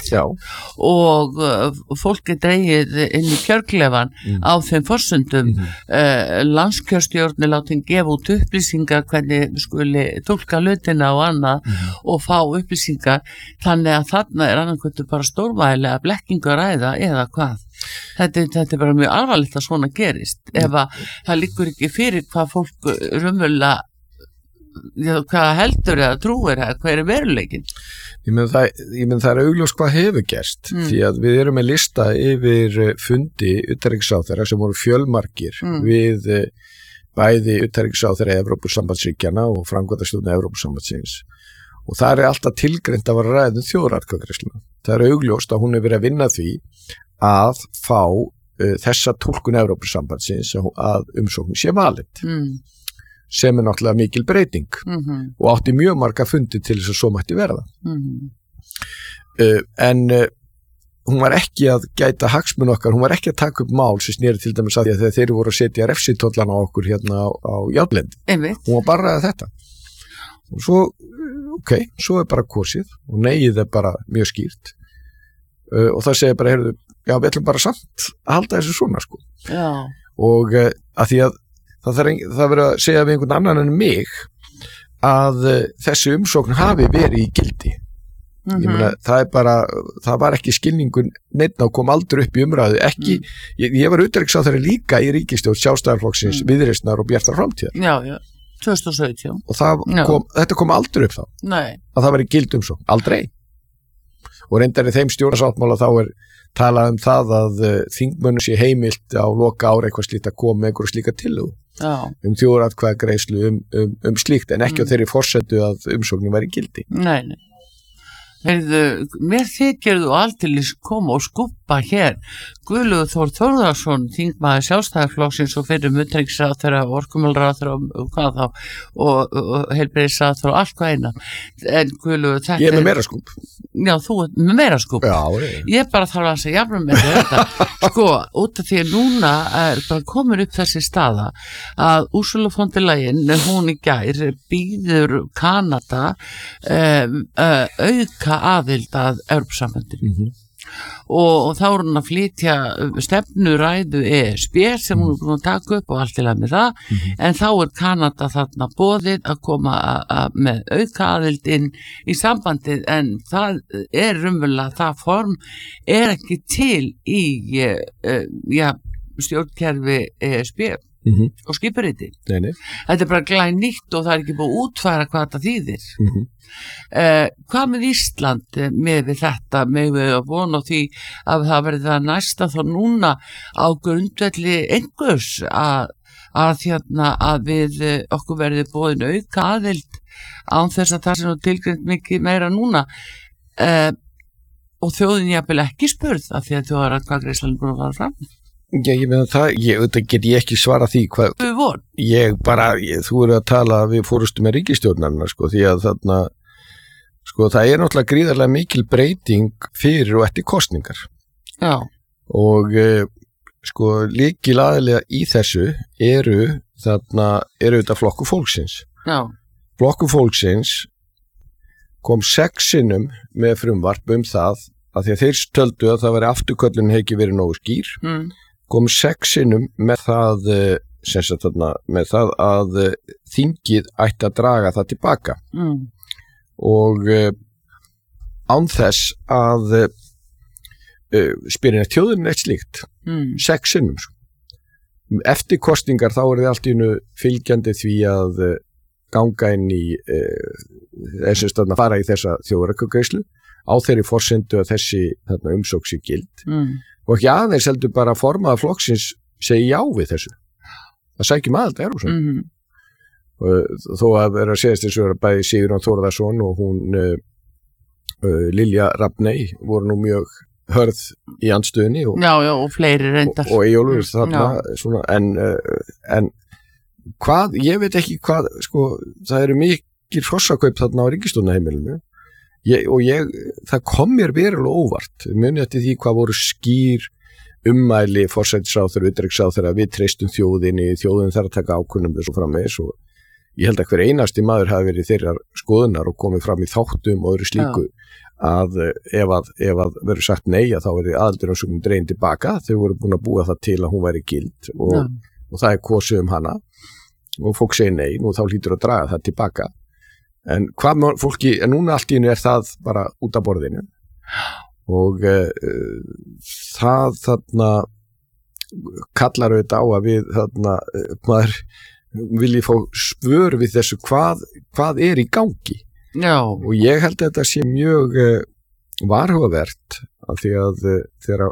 Já. Og fólk dregið inn í kjörklefan á þeim forsendum landskjörstjórnir látin gefa út upplýsingar hvernig skuli túlka hlutina og annað og fá upplýsingar, þannig að þarna annarkvöldu bara stórvægilega blekkingu að ræða eða hvað. Þetta bara mjög alvarlegt að svona gerist ef að það liggur ekki fyrir hvað fólk raunverulega hvað heldur eða trúir eða hvað veruleikinn. Ég menn það augljóst hvað hefur gerst því að við erum með lista yfir fundi utanríkisráðherra sem voru fjölmargir við bæði utanríkisráðherra Evrópusambandsríkjanna og framkvæmdastjórn Evrópusambandsins og það alltaf tilgreint að vera ræðum þjóðaratkvæðagreiðsluna. Það augljóst að hún hefur verið að vinna því að fá þessa túlkun Evrópusambandsins að umsóknin sé valid sem náttúrulega mikil breyting og átti mjög marga fundi til þess að svo mætti verða en hún var ekki að gæta hagsmun okkar, hún var ekki að taka upp mál sem sneri til dæmis að því að þegar þeir voru að setja refsitollan á okkur hérna á Járnlendi, hún var bara þetta og svo, svo bara kosið og neyið bara mjög skýrt og það segir bara, heyrðu, já við ætlum bara samt að halda þessu svona sko og að því að það verður að segja við einhvern annan en mig að þessi umsókn hafi verið í gildi. Ég meina, það var ekki skilningun neitt og kom aldrei upp í umræðu, ekki, ég var utanríkisráðherra líka í ríkisstjórn Sjálfstæðisflokksins, Viðreisnar og Bjartar framtíðar. Já, 2017. Og þetta kom aldrei upp þá, að það var í gild umsókn, aldrei. Og reyndar í þeim stjórnarsáttmála þá talað það að þingmönnum sé heimilt á loka ára eitthvað slíkt að koma með einhverju slíka tillögu þjóðaratkvæðagreiðslu slíkt en ekki á þeirri forsendu að umsóknin væri í gildi. Nei. Mér þykir þú aldeilis koma og skúppa hér Guðlaugur Þór Þórðarson, þingmaður Sjálfstæðisflokksins og fyrir utanríkisráðherra og orkumálráðherra og hvað þá og heilbrigðisráðherra og allt hvað eina. En Guðlaugur, þetta Ég með meira skúp. Já, þú með meira skúp. Já. Ég bara þarf að segja jafnum með þetta. Sko, út af því að núna bara komin upp þessi staða að Ursula von der Leyen, hún í gær býður Kanada auka aðild að Evrópusambandinu. Og þá er hún að flytja stefnuræðu ESB sem hún er búin að taka upp og allt til að með það en þá er Kanada þarna boðið að koma með auka aðild inn í sambandið en það er raunverulega það form er ekki til í stjórnkerfi ESB og skipuriti. Þetta er bara glænýtt og það er ekki búið að útfæra hvað þetta þýðir. Hvað með Ísland með við þetta, með við að vona því að það verði það næsta þá núna á grundvelli einhvers að við okkur verði boðin auka aðild án þess að það sé nú tilgreint mikið meira núna og þjóðin jafnvel ekki spurð af því að þjóðaratkvæðagreiðslan er búin að fara fram. Já, ég meina það get ég ekki svara því hvað þú eru að tala við fórustu með ríkisstjórnarna sko, því að þarna sko, það er náttúrulega gríðarlega mikil breyting fyrir og eftir kosningar og sko, lykilaðilega í þessu eru þetta Flokkur fólksins Flokkur fólksins kom 6 sinnum með frumvarp það að því að þeir töldu að það væri afturköllun hefði ekki verið nógu skýr kom 6 sinnum með það með það að þingið ætti að draga það tilbaka og án þess að spyrja þjóðin eitt slíkt 6 sinnum eftir kosningar þá er þið allt í einu fylgjandi því að ganga inn í að fara í þessa þjóðaratkvæðagreiðslu á þeirri forsendu að þessi umsókn sé gild og ekki aðeins heldur bara að formaður flokksins segi já við þessu það sækjum aðald þó að vera að segast þessu að bæði Sigurjón Þórðarson og hún Lilja Rafney voru nú mjög hörð í andstöðunni og fleiri reyndar og Eyjólfur þarna svona, en hvað, ég veit ekki hvað sko, það eru mikil hrossakaup þarna á ríkisstjórnarheimilinu það kom mér verulega óvart muni eftir því hvað voru skýr ummæli forsætisráðherra, utanríkisráðherra við treystum þjóðin þarf að taka ákunnum þessu framvegis og ég held að hver einasti maður hafi verið þeirra skoðunar og komið fram í þáttum og öðru slíku að ef að verður sagt nei að þá verður aðildarumsóknin dregin tilbaka. Þau voru búin að búa það til að hún væri gild og það kosið hana og fólk segir nei og þá hlýtur að draga það tilbaka. En hvað fólki, en núna allt í einu það bara út af borðinu og það þarna kallar auðvitað á að við þarna maður vilji fá svör við þessu hvað í gangi. Já. Og ég held að þetta sé mjög varhugavert af því að þegar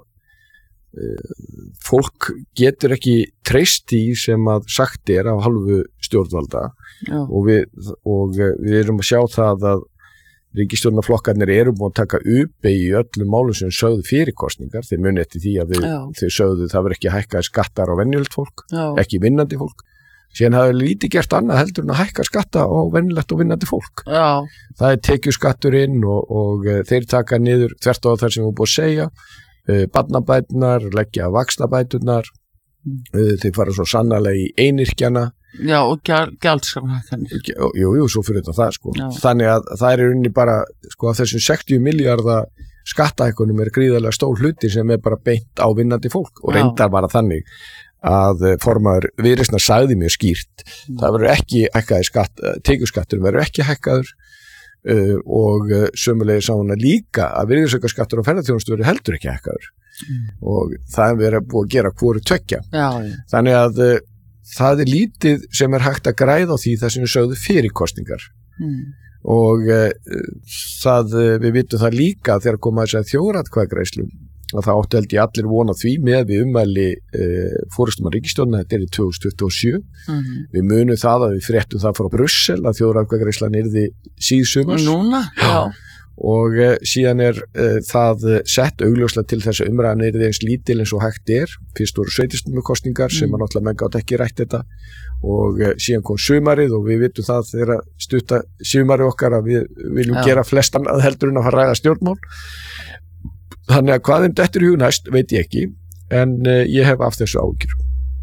fólk getur ekki treyst í sem að sagt af hálfu stjórnvalda og við erum að sjá það að ríkisstjórnarflokkarnir eru búin að taka upp í öllum málum sem sögðu fyrir kosningar. Þeir muni eftir því að þau sögðu það verður ekki hækkaði skattar á venjulegt fólk, ekki vinnandi fólk. Síðan hafa lítið gert annað heldur en að hækka skatta á venjulegt og vinnandi fólk. Já. Það tekjuskatturinn og þeir taka niður þvert á það sem við búin að segja, barnabæturnar, leggja vaxtabæturnar, þeir fara svo sannarlega í einyrkjana. Já, og gjaldskráhækkanir. Jú, svo fyrir þetta það, sko. Já. Þannig að það er unni bara, sko, af þessum 60 milljarða skattahækkunum gríðarlega stór hluti sem bara beint á vinnandi fólk og reyndar bara þannig að formaður Viðreisnar sagði mjög skýrt. Það verður ekki hækkaði tekjuskattur verður ekki hækkaður og sömulegis sá hana líka að virðisaukaskattur og ferðaþjónustu verður heldur ekki hækkaður og það verður búið að gera hvoru tveggja. Þannig að það lítið sem hægt að græða á því það sem við sögðu fyrir kosningar og við vitum það líka þegar koma þess að þjóðaratkvæðagreiðslu að það átti held ég allir vona því með við ummæli forystumann ríkisstjórnar, þetta í 2027. Við munum það að við fréttum það frá Brussel að þjóðaratkvæðagreiðslan yrði síðsumars. Núna, já. Og síðan það sett augljóslega til þess að umræðan eins lítil eins og hægt fyrst voru sveitarstjórnarkosningar sem að náttúrulega menn gátt ekki rætt þetta og síðan kom sumarið og við vitum það þegar stutta sumarið okkar að við viljum gera flest annað heldur en að fara að ræða stjórnmál. Þannig að hvað dettur í hug næst veit ég ekki en ég hef af þessu áhyggjur.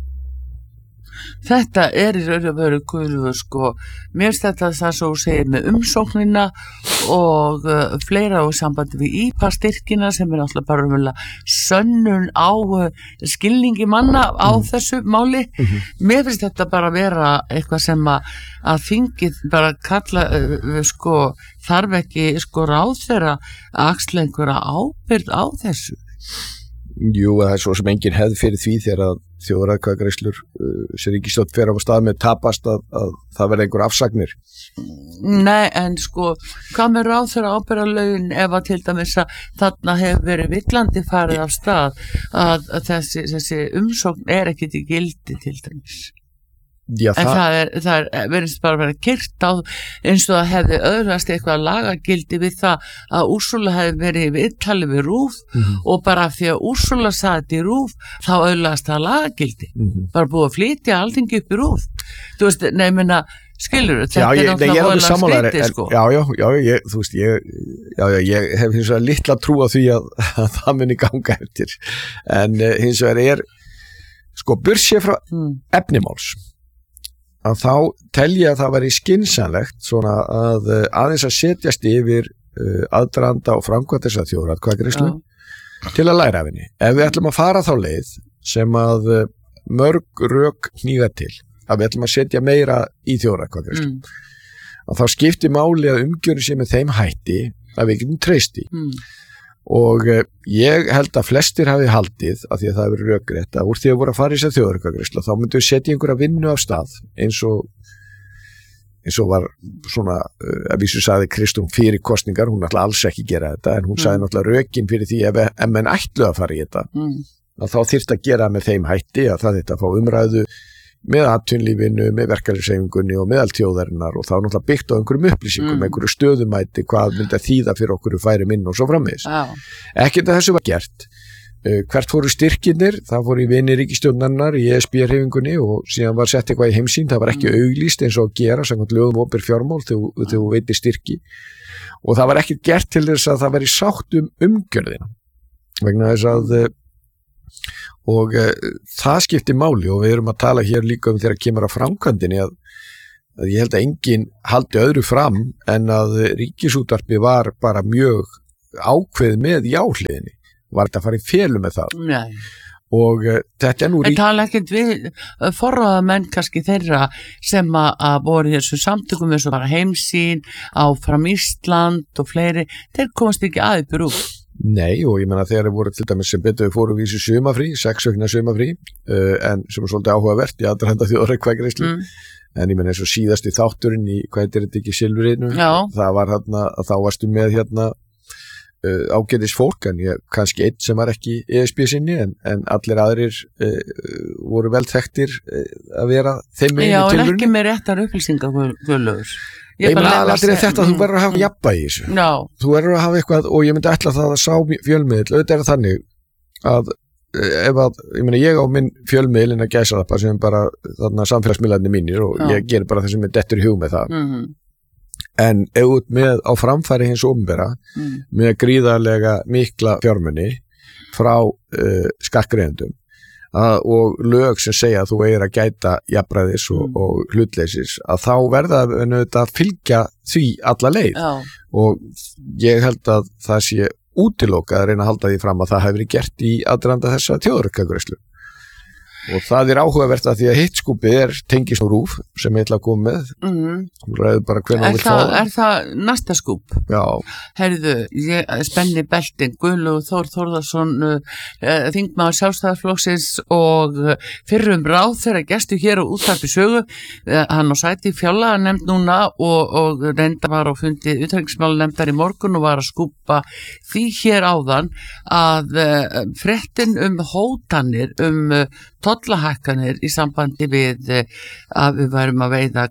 Þetta í raun og veru Guðlaugur, sko, mér finnst þetta það svo segir með umsóknina og fleira og sambandi við IPA-styrkina sem náttúrulega bara sönnun á skilningi manna á þessu máli. Mér finnst þetta bara vera eitthvað sem að þingið bara kalla, sko, þarf ekki sko ráðherra að axla einhverja ábyrgð á þessu. Jú, það svo sem engin hefð fyrir því þegar að þjóðaratkvæðagreiðslur sem ríkisstjórn fer á stað með tapast að það verði einhver afsagnir. Nei, en sko, hvað með ráðherra ábyrgðarlögin ef að til dæmis að þarna hefur verið villandi farið af stað að þessi umsókn ekki til gildi til dæmis. Já, en það verðist bara að vera kyrrt á eins og það hefði öðrast eitthvað lagagildi við það að Úrsúla hefði verið í viðtali við RÚV og bara því að Úrsúla saði í RÚV þá öðlast það lagagildi bara búið að flytja Alþingi upp í RÚV þú veist, nefnina skilur þetta náttúrulega voðalega skrítið sko. Ég hef hins vegar litla trú á því að það muni ganga eftir en hins vegar sko burtséð frá efnimáls að þá tel ég að það væri skynsamlegt svona að aðeins að setjast yfir aðdraganda og framkvæmd þessa þjóðaratkvæðagreiðslu til að læra af henni. Ef við ætlum að fara þá leið sem að mörg rök hníga til að við ætlum að setja meira í þjóðaratkvæðagreiðslu að þá skiptir máli að umgjörðu sé með þeim hætti að við getum treyst í. Og ég held að flestir hafi haldið að því að það hefur verið rökrétt að úr því að voru að fara í þessa þjóðaratkvæðagreiðslu þá myndu við setja einhverja vinnu af stað eins og var svona að vísu sagði Kristrún fyrir kosningar, hún ætla alls ekki gera þetta en hún sagði náttúrulega rökin fyrir því ef menn ætlu að fara í þetta að þá þyrfti að gera með þeim hætti að það þetta að fá umræðu með atvinnulífinu, með verkalýðshreyfingunni og með allt þjóðarinnar og þá náttúrulega byggt á einhverjum upplýsingum, einhverju stöðumæti, hvað myndi að þýða fyrir okkur færi inn og svo framvegis. Ekkert að þessu var gert. Hvert fóru styrkinir, það fóru í vini ríkisstjórnarinnar í ESB-hreyfingunni og síðan var sett eitthvað í heimsýn, það var ekki auglýst eins og að gera samkvæmt lögum og opinber fjármál þegar þú veitir styrki og það var ekkert gert til þess að það væri sátt umgjörðina vegna þess að og það skiptir máli og við erum að tala hér líka þegar kemur að framkvæmdinni að ég held að enginn haldi öðru fram en að Ríkisútvarpið var bara mjög ákveð með jáhliðinni, var þetta að fara í félum með það. Nei. Og þetta nú Ég tala ekkert við forráðamenn kannski þeirra sem að voru í þessu samtökum eins og bara Heimsýn, Áfram Ísland og fleiri, þeir komast ekki aðeins úr. Nei, og ég menna þegar þeir voru til dæmis sem betur fóru við í sumafrí, 6 vikna sumafrí, en sem svolítið áhugavert í aðdrahanda þjóðareikvækgreiðslu. En ég menna eins og síðasti þátturinn í, hvað heitir þetta ekki, Silfurinu, það var þá varstu með ágætis fólk, en kannski einn sem var ekki ESB sinni, en allir aðrir voru vel þekktir að vera þeim megin í tilverunni. Já, en ekki með réttar upplýsingar, Guðlaugur. Ég meina allir þetta, þú verður að hafa jafnvægi í þessu. Já. Þú verður að hafa eitthvað, og ég myndi ætla það að sá fjölmiðl, auðvitað þannig að ég meina ég á minn fjölmiðlinn að gæsa það sem bara þarna samfélagsmiðlarnir mínir og ég ger bara það sem er dettur í hug með það. En út með á framfæri hins opinbera með gríðarlega mikla fjármuni frá skattgreiðendum og lög sem segja að þú eigir að gæta jafnræðis og hlutleysis, að þá verða að fylgja því alla leið. Og ég held að það sé útilokað að reyna að halda því fram að það hefur verið gert í aðdraganda þessa þjóðaratkvæðagreiðslu. Og það er áhugavert að því að hittskúpið tengist á RÚV sem ég ætla að koma með. Bara er það næsta skúp? Já. Heyrðu, spenni beltin, Guðlaugur Þór Þórðarson, þingmaður Sjálfstæðisflokksins og fyrrum ráðherra gestur hér á Útvarpi Sögu. Hann á sæti fjárlaganefnd núna og reynda var á fundi utanríkismálanefndar í morgun og var að skúpa því hér áðan að fréttin hótanir tollahækkanir í sambandi við að við værum að veiða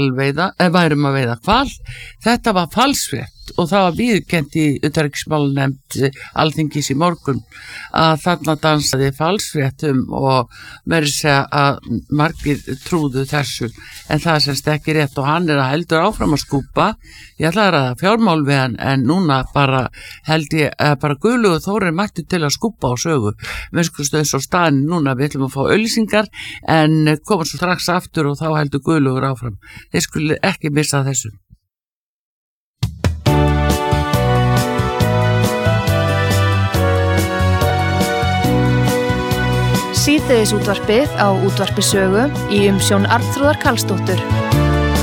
hval, þetta var falsfrétt og það var viðurkennt í utanríkismálanefnd Alþingis í morgun að þarna dansaði falsfréttum og meira segja að margir trúðu þessu, en það er semst ekki rétt og hann er að heldur áfram að skúpa. Ég ætla að ræða fjármál við hann, en núna bara held ég að bara Guðlaugur Þór mætti til að skúpa á Sögu. Við skulum eins og staðin núna, við ætlum að fá auglýsingar en komum svo strax aftur og þá heldur Guðlaugur áfram. Þið skulle ekki missa þessu. Síðdegisútvarpið á Útvarpi Sögu í umsjón Arnþrúðar Karlsdóttur.